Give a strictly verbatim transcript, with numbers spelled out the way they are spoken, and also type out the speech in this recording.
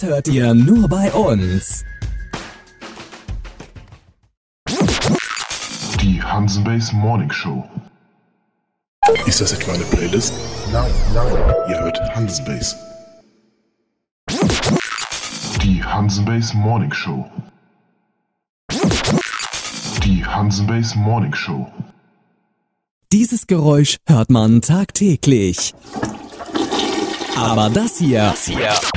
hört ihr nur bei uns. Die Hansenbase Morning Show. Ist das etwa eine Playlist? Nein, nein. Ihr hört Hansenbase. Die Hansenbase Morning Show. Die Hansenbase Morning Show. Dieses Geräusch hört man tagtäglich. Aber das hier, das hier